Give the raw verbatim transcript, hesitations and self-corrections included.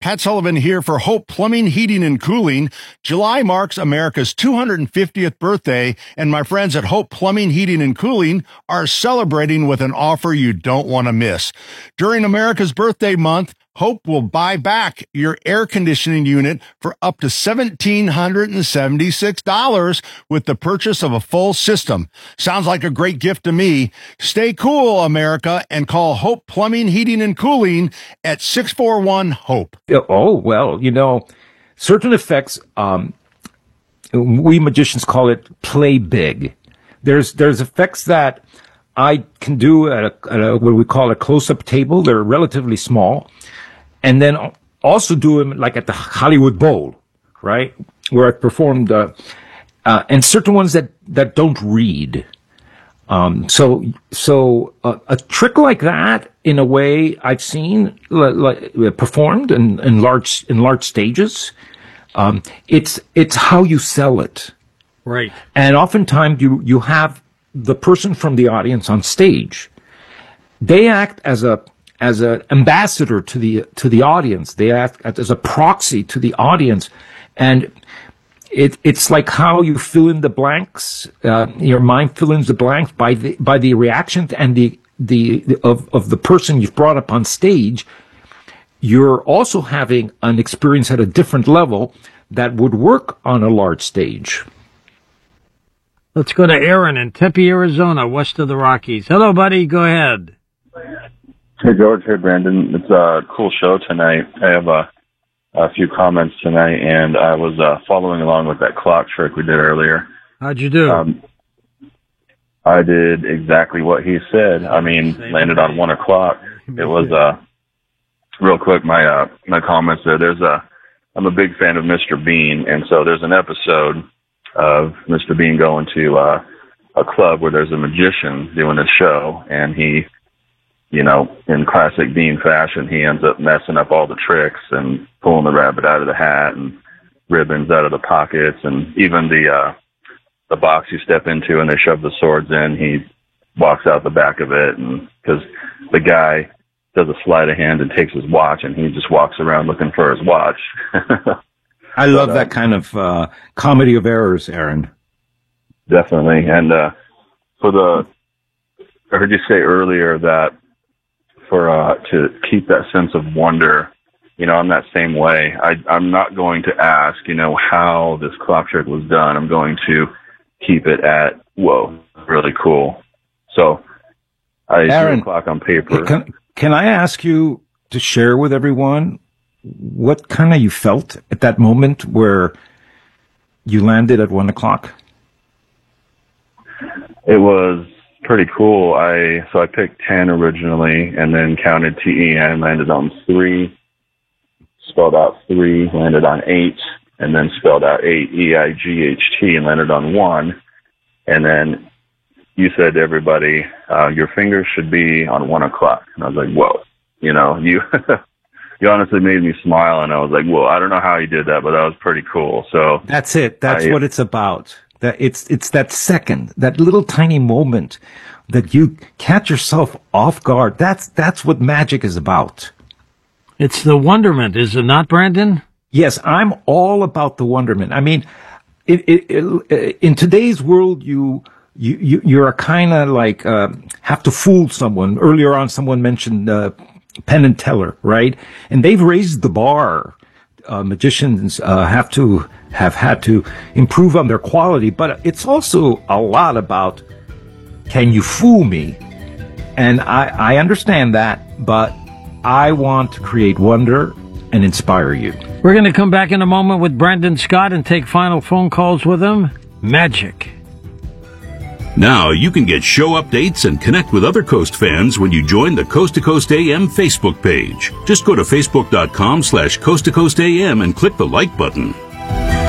Pat Sullivan here for Hope Plumbing, Heating, and Cooling. July marks America's two hundred fiftieth birthday, and my friends at Hope Plumbing, Heating, and Cooling are celebrating with an offer you don't want to miss. During America's birthday month, Hope will buy back your air conditioning unit for up to one thousand seven hundred seventy-six dollars with the purchase of a full system. Sounds like a great gift to me. Stay cool, America, and call Hope Plumbing, Heating, and Cooling at six four one HOPE. Oh, well, you know, certain effects, um, we magicians call it play big. There's there's effects that I can do at, a, at a, what we call a close-up table. They're relatively small. And then also do them like at the Hollywood Bowl, right, where I performed, uh, uh, and certain ones that, that don't read. Um, so so uh, a trick like that, in a way, I've seen like, like, performed in, in large in large stages. Um, it's it's how you sell it, right? And oftentimes you you have the person from the audience on stage. They act as a as an ambassador to the to the audience. They act as a proxy to the audience, and it it's like how you fill in the blanks. Uh, your mind fills in the blanks by the by the reaction and the the of of the person you've brought up on stage. You're also having an experience at a different level that would work on a large stage. Let's go to Aaron in Tempe, Arizona, west of the Rockies. Hello, buddy. Go ahead. Hey, George. Hey, Brandon. It's a cool show tonight. I have a, a few comments tonight, and I was uh, following along with that clock trick we did earlier. How'd you do? Um, I did exactly what he said. I mean, landed on one o'clock. It was, uh, real quick, my uh, my comments there. There's a, I'm a big fan of Mister Bean, and so there's an episode of Mister Bean going to uh, a club where there's a magician doing a show, and he, you know, in classic Bean fashion, he ends up messing up all the tricks and pulling the rabbit out of the hat and ribbons out of the pockets, and even the uh, the box you step into and they shove the swords in, he walks out the back of it, and because the guy does a sleight of hand and takes his watch, and he just walks around looking for his watch. I love but, uh, that kind of uh, comedy of errors, Aaron. Definitely. And uh, for the, I heard you say earlier that for uh, to keep that sense of wonder, you know, I'm that same way. I, I'm not going to ask, you know, how this clock trick was done. I'm going to keep it at, whoa, really cool. So I Aaron, drew a clock on paper. Can, can I ask you to share with everyone what kind of you felt at that moment where you landed at one o'clock? It was pretty cool. I so I picked ten originally, and then counted T E N, landed on three, spelled out three, landed on eight, and then spelled out eight, E I G H T, and landed on one. And then you said to everybody, uh, your fingers should be on one o'clock. And I was like, whoa, you know, you you honestly made me smile, and I was like, well, I don't know how you did that, but that was pretty cool. So that's it. That's I, what it's about. That it's it's that second, that little tiny moment that you catch yourself off guard. That's that's what magic is about. It's the wonderment, is it not, Brandon? Yes, I'm all about the wonderment. I mean, it, it, it, in today's world, you you, you you're kind of like uh, have to fool someone. Earlier on, someone mentioned uh, Penn and Teller, right? And they've raised the bar. Uh, magicians uh, have to have had to improve on their quality, but it's also a lot about, can you fool me? And I, I understand that, but I want to create wonder and inspire you. We're going to come back in a moment with Brandon Scott and take final phone calls with him. Magic. Now you can get show updates and connect with other Coast fans when you join the Coast to Coast A M Facebook page. Just go to facebook.com slash Coast to Coast AM and click the like button.